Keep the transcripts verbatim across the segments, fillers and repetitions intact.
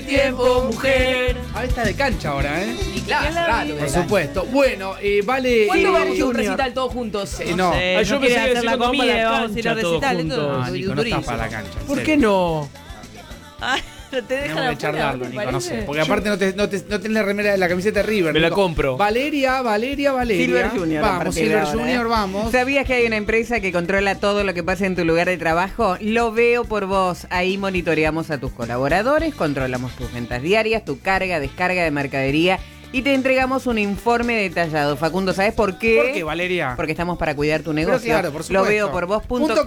tiempo, mujer. Ah, está de cancha ahora, ¿eh? Y claro, claro, Por supuesto. Bueno, eh, vale. ¿Cuándo eh, vamos a un recital todos juntos? Eh, no. sé, Ah, yo no pensé quería que hacer la decían comida, para la vamos a ir a cancha todos recital. juntos. Esto No, es Nico, no durísimo. está para la cancha. en ¿Por serio. qué no? Ay, no te Tenemos dejan que charlarlo, afuera, Nico, no parece. sé. Porque aparte no, te, no, te, no tenés la remera de la camiseta de River. Me la Nico. compro. Valeria, Valeria, Valeria. Silver Junior. a Vamos, partir de Silver ahora, Junior, ¿eh? vamos. ¿Sabías que hay una empresa que controla todo lo que pasa en tu lugar de trabajo? Lo veo por vos. Ahí monitoreamos a tus colaboradores, controlamos tus ventas diarias, tu carga, descarga de mercadería y te entregamos un informe detallado. Facundo, ¿sabes por qué? ¿Por qué, Valeria? Porque estamos para cuidar tu Pero negocio. claro, por supuesto. Lo veo por vos punto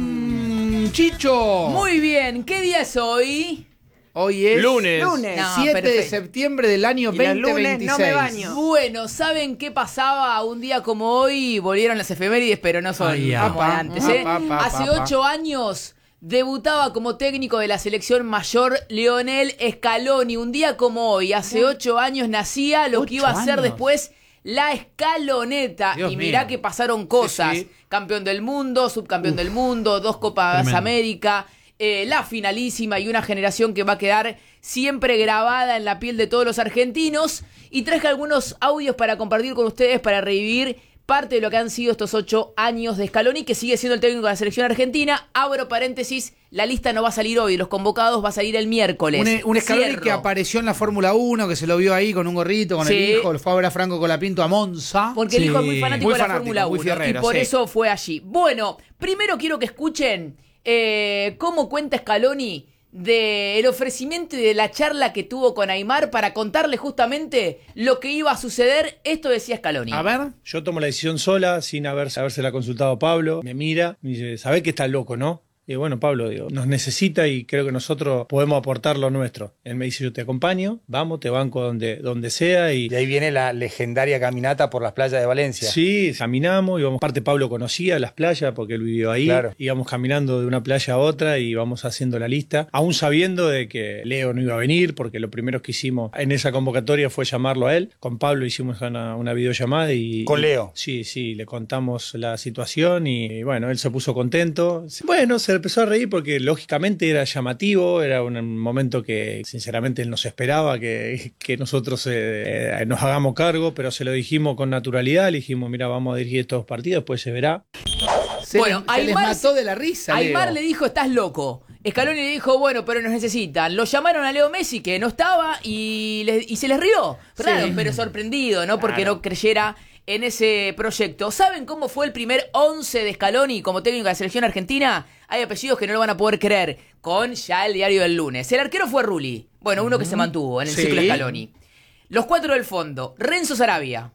com. Chicho. Muy bien, ¿qué día es hoy? Hoy es Lunes. Lunes. No, siete de perfecto. septiembre del año Y los veinte lunes veintiséis. no me baño. Bueno, ¿saben qué pasaba un día como hoy? Volvieron las efemérides, pero no son Ay, como apa, antes, ¿eh? apa, apa, Hace apa. ocho años debutaba como técnico de la selección mayor Lionel Scaloni. Un día como hoy, hace ocho años nacía lo que Ocho iba a ser años. después la escaloneta. Dios y mirá mío. que pasaron cosas. Sí, sí. Campeón del mundo, subcampeón del mundo, dos Copas Tremendo. América. Eh, la finalísima y una generación que va a quedar siempre grabada en la piel de todos los argentinos. Y traje algunos audios para compartir con ustedes para revivir parte de lo que han sido estos ocho años de Scaloni, que sigue siendo el técnico de la selección argentina. Abro paréntesis, la lista no va a salir hoy, los convocados va a salir el miércoles. Un, un Scaloni Cierro. que apareció en la Fórmula uno, que se lo vio ahí con un gorrito, con Sí. el hijo, lo fue a ver a Franco Colapinto a Monza. Porque el hijo es muy Sí. fanático Muy de la fanático, Fórmula muy uno fierrero, y por sí. eso fue allí. Bueno, primero quiero que escuchen eh, cómo cuenta Scaloni del ofrecimiento y de la charla que tuvo con Aimar para contarle justamente lo que iba a suceder. Esto decía Scaloni. A ver. Yo tomo la decisión sola, sin haber, habérsela consultado a Pablo. Me mira, me dice, ¿sabés que está loco, no? Y bueno, Pablo, digo, nos necesita y creo que nosotros podemos aportar lo nuestro. Él me dice, yo te acompaño, vamos, te banco donde, donde sea. Y Y ahí viene la legendaria caminata por las playas de Valencia. sí, caminamos, íbamos, aparte Pablo conocía las playas porque él vivió ahí. Claro. Íbamos caminando de una playa a otra y íbamos haciendo la lista, aún sabiendo de que Leo no iba a venir, porque lo primero que hicimos en esa convocatoria fue llamarlo a él. Con Pablo hicimos una, una videollamada y... ¿Con Leo? Sí, sí, le contamos la situación y bueno, él se puso contento. Bueno, se empezó a reír porque lógicamente era llamativo, era un momento que sinceramente él no se esperaba que, que nosotros eh, eh, nos hagamos cargo, pero se lo dijimos con naturalidad, le dijimos, mira, vamos a dirigir estos partidos, después se verá. Se, Bueno, les, se les Aimar- mató de la risa, Aimar Leo. le dijo, estás loco. Scaloni le dijo, bueno, pero nos necesitan. Lo llamaron a Leo Messi, que no estaba, y, le- y se les rió. Claro, pero sorprendido, ¿no? Porque Claro. no creyera en ese proyecto. ¿Saben cómo fue el primer once de Scaloni como técnico de la selección argentina? Hay apellidos que no lo van a poder creer, con ya el diario del lunes. El arquero fue Rulli. Bueno, uno que se mantuvo en el Sí. ciclo Scaloni. Los cuatro del fondo. Renzo Sarabia.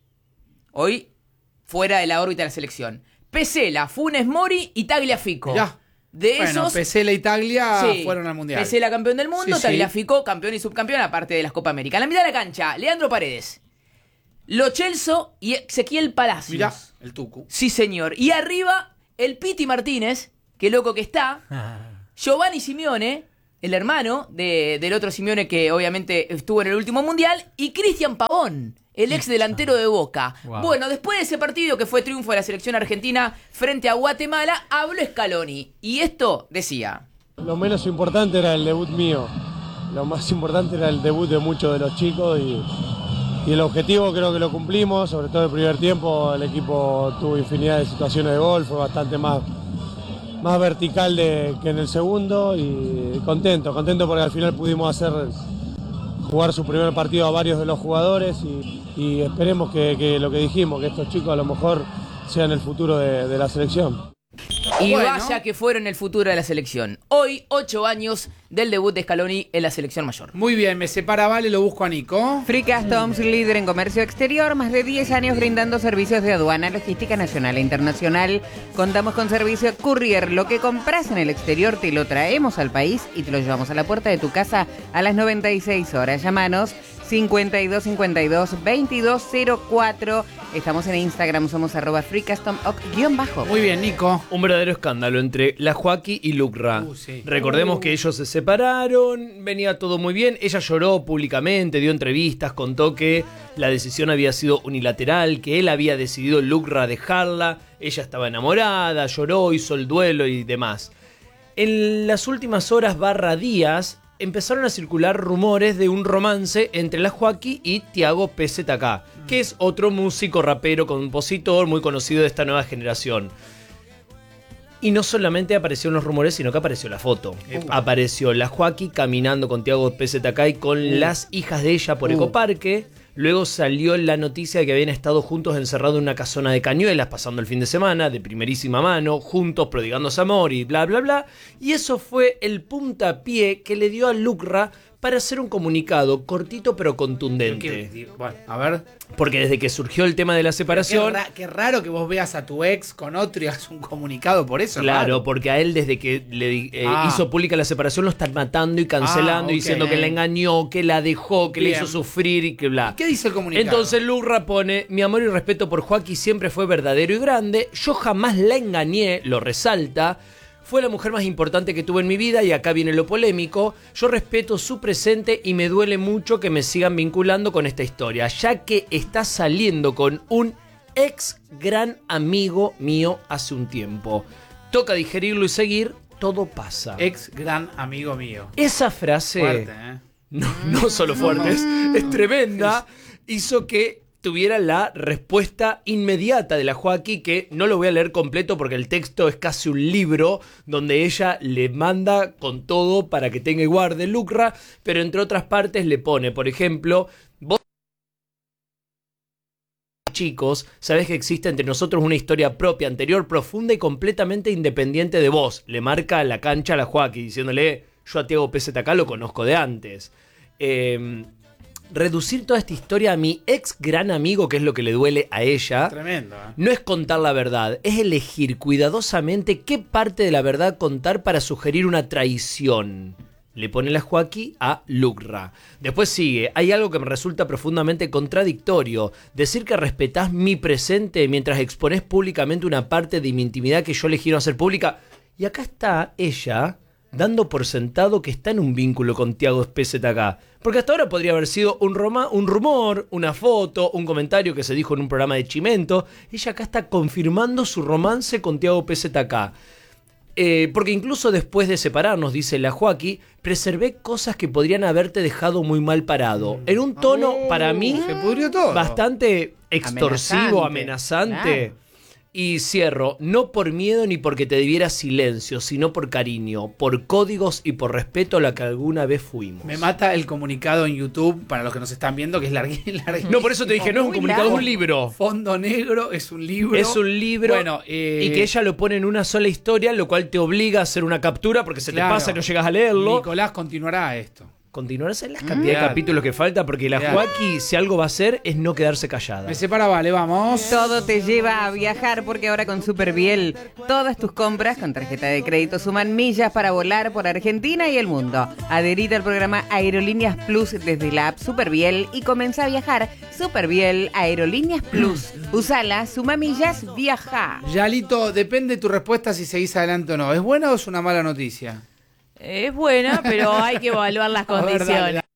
Hoy fuera de la órbita de la selección. Pesela, Funes Mori y Tagliafico. Mirá. De Bueno, esos... Pesela y Taglia Sí. fueron al Mundial. Pesela campeón del mundo, Sí, sí. Tagliafico campeón y subcampeón, aparte de las Copa América. En la mitad de la cancha, Leandro Paredes, Lo Celso y Ezequiel Palacios. Mirá, el Tucu. Sí, señor. Y arriba, el Piti Martínez, qué loco que está. Giovanni Simeone, el hermano de- del otro Simeone que obviamente estuvo en el último mundial. Y Cristian Pavón, el ex delantero de Boca. Wow. Bueno, después de ese partido que fue triunfo de la selección argentina frente a Guatemala, habló Scaloni. Y esto decía. Lo menos importante era el debut mío. Lo más importante era el debut de muchos de los chicos y, y el objetivo creo que lo cumplimos. Sobre todo el primer tiempo el equipo tuvo infinidad de situaciones de gol, fue bastante más, más vertical de, que en el segundo y contento, contento porque al final pudimos hacer jugar su primer partido a varios de los jugadores y, y esperemos que, que lo que dijimos, que estos chicos a lo mejor sean el futuro de, de la selección. Y Bueno. vaya que fueron el futuro de la selección. Hoy, ocho años del debut de Scaloni en la selección mayor. Muy bien, me separa Vale, lo busco a Nico. Free Customs, líder en comercio exterior, más de diez años brindando servicios de aduana, logística nacional e internacional. Contamos con servicio courier. Lo que compras en el exterior te lo traemos al país y te lo llevamos a la puerta de tu casa a las noventa y seis horas. Llámanos cincuenta y dos cincuenta y dos veintidós cero cuatro. Estamos en Instagram, somos arroba freecustom-bajo. Muy bien, Nico. Un verdadero escándalo entre la Joaquí y Lucra. Uh, sí. Recordemos que ellos se separaron, venía todo muy bien. Ella lloró públicamente, dio entrevistas, contó que la decisión había sido unilateral, que él había decidido Lucra dejarla. Ella estaba enamorada, lloró, hizo el duelo y demás. En las últimas horas barra días empezaron a circular rumores de un romance entre la Joaquí y Tiago P Z K, que es otro músico, rapero, compositor muy conocido de esta nueva generación. Y no solamente aparecieron los rumores, sino que apareció la foto. Epa. Apareció la Joaquí caminando con Tiago P Z K y con uh. las hijas de ella por uh. Ecoparque. Luego salió la noticia de que habían estado juntos encerrados en una casona de Cañuelas, pasando el fin de semana, de primerísima mano, juntos, prodigándose amor y bla, bla, bla. Y eso fue el puntapié que le dio a Lucra para hacer un comunicado cortito pero contundente. ¿Qué? Bueno, a ver. Porque desde que surgió el tema de la separación... Qué, ra- qué raro que vos veas a tu ex con otro y hagas un comunicado por eso. Claro, raro. porque a él desde que le eh, ah. hizo pública la separación lo están matando y cancelando, ah, okay. y diciendo que la engañó, que la dejó, que Bien. le hizo sufrir y que bla. ¿Qué dice el comunicado? Entonces Lucra pone: mi amor y respeto por Joaquí siempre fue verdadero y grande, yo jamás la engañé, lo resalta. Fue la mujer más importante que tuve en mi vida y acá viene lo polémico. Yo respeto su presente y me duele mucho que me sigan vinculando con esta historia, ya que está saliendo con un ex gran amigo mío hace un tiempo. Toca digerirlo y seguir, todo pasa. Ex gran amigo mío. Esa frase, Fuerte, ¿eh? no, no solo fuerte, es, es tremenda, hizo que tuviera la respuesta inmediata de la Joaquí, que no lo voy a leer completo porque el texto es casi un libro donde ella le manda con todo para que tenga y guarde Lucra, pero entre otras partes le pone, por ejemplo, vos chicos, sabés que existe entre nosotros una historia propia, anterior, profunda y completamente independiente de vos. Le marca la cancha a la Joaquí diciéndole: yo a Tiago P Z K lo conozco de antes. Eh... Reducir toda esta historia a mi ex gran amigo, que es lo que le duele a ella, tremendo, ¿eh? No es contar la verdad, es elegir cuidadosamente qué parte de la verdad contar para sugerir una traición. Le pone la Joaquí a Lucra. Después sigue: hay algo que me resulta profundamente contradictorio. Decir que respetás mi presente mientras exponés públicamente una parte de mi intimidad que yo elegí no hacer pública. Y acá está ella dando por sentado que está en un vínculo con Tiago P Z K. Porque hasta ahora podría haber sido un, roma, un rumor, una foto, un comentario que se dijo en un programa de Chimento. Ella acá está confirmando su romance con Tiago P Z K. Eh, porque incluso después de separarnos, dice la Joaquí, preservé cosas que podrían haberte dejado muy mal parado. En un tono, oh, para mí, se pudrió todo. Bastante extorsivo, amenazante. amenazante. Claro. Y cierro: no por miedo ni porque te debiera silencio, sino por cariño, por códigos y por respeto a la que alguna vez fuimos. Me mata el comunicado en YouTube, para los que nos están viendo, que es larguísimo. No, por eso te dije, no es un comunicado, es un libro. Fondo negro, es un libro. Es un libro. Bueno, eh, y que ella lo pone en una sola historia, lo cual te obliga a hacer una captura porque se claro, te pasa y no llegas a leerlo. Nicolás continuará esto. Continuarse en las cantidad de capítulos que falta, porque la Mirá. Joaquí, si algo va a hacer, es no quedarse callada. Me separa, vale, vamos. Todo te lleva a viajar porque ahora con Superbiel todas tus compras con tarjeta de crédito suman millas para volar por Argentina y el mundo. Adherite al programa Aerolíneas Plus desde la app Superbiel y comienza a viajar. Superbiel Aerolíneas Plus. Usala, suma millas, viaja. Yalito, depende de tu respuesta si seguís adelante o no. ¿Es buena o es una mala noticia? Es buena, pero hay que evaluar las A ver, condiciones. dale,